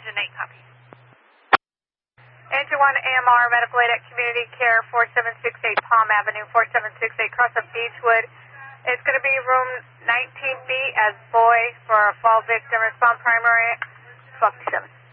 Engine 8, copy. Engine 1 AMR, medical aid at Community Care, 4768 Palm Avenue, 4768 across of Beechwood. It's going to be room 19B as boy for a fall victim. Respond primary, 1257.